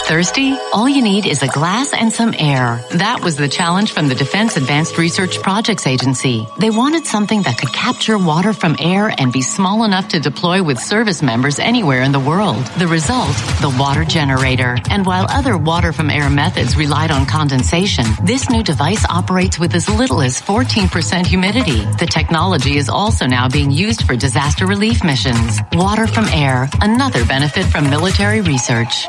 Thirsty? All you need is a glass and some air. That was the challenge from the Defense Advanced Research Projects Agency. They wanted something that could capture water from air and be small enough to deploy with service members anywhere in the world. The result? The water generator. And while other water from air methods relied on condensation, this new device operates with as little as 14% humidity. The technology is also now being used for disaster relief missions. Water from air, another benefit from military research.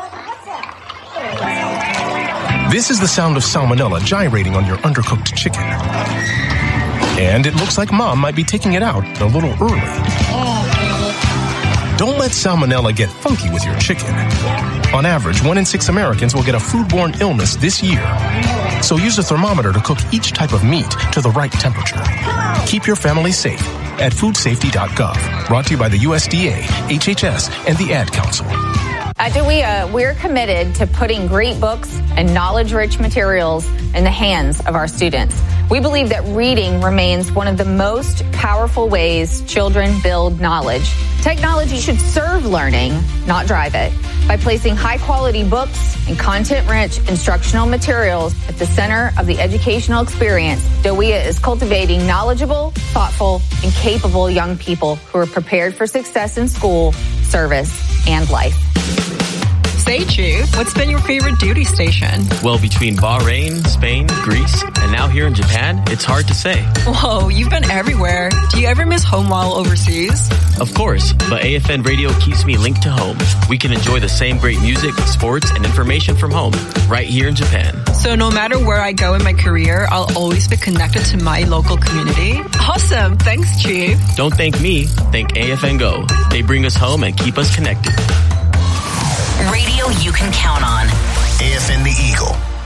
This is the sound of salmonella gyrating on your undercooked chicken. And it looks like Mom might be taking it out a little early. Don't let salmonella get funky with your chicken. On average, 1 in 6 Americans will get a foodborne illness this year. So use a thermometer to cook each type of meat to the right temperature. Keep your family safe at foodsafety.gov. Brought to you by the USDA, HHS, and the Ad Council. At DeWia, we're committed to putting great books and knowledge-rich materials in the hands of our students. We believe that reading remains one of the most powerful ways children build knowledge. Technology should serve learning, not drive it. By placing high-quality books and content-rich instructional materials at the center of the educational experience, DeWia is cultivating knowledgeable, thoughtful, and capable young people who are prepared for success in school, service, and life. Say, Chief, what's been your favorite duty station? Well, between Bahrain, Spain, Greece, and now here in Japan, it's hard to say. Whoa, you've been everywhere. Do you ever miss home while overseas? Of course, but AFN Radio keeps me linked to home. We can enjoy the same great music, sports, and information from home, right here in Japan. So no matter where I go in my career, I'll always be connected to my local community? Awesome. Thanks, Chief. Don't thank me. Thank AFN Go. They bring us home and keep us connected. Radio you can count on. AFN The Eagle.